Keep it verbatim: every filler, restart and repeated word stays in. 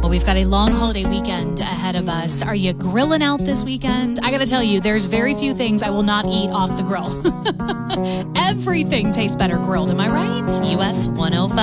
We've got a long holiday weekend ahead of us. Are you grilling out this weekend? I got to tell you, there's very few things I will not eat off the grill. Everything tastes better grilled. Am I right? U S one oh five.